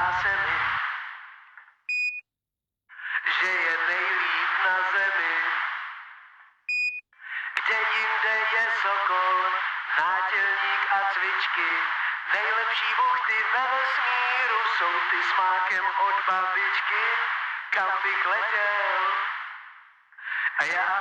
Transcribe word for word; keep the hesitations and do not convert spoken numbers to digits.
zdá se mi, že je nejlíp na zemi. Kde jinde je sokol, nátělník a cvičky, nejlepší buchty ve vesmíru jsou ty s mákem od babičky, kam bych letěl. A já